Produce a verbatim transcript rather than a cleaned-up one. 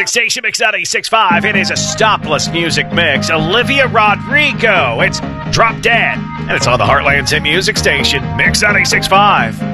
music station, Mix ninety-six point five. It is a stopless music mix. Olivia Rodrigo. It's Drop Dead. And it's on the Heartland's hit music station, Mix ninety-six point five.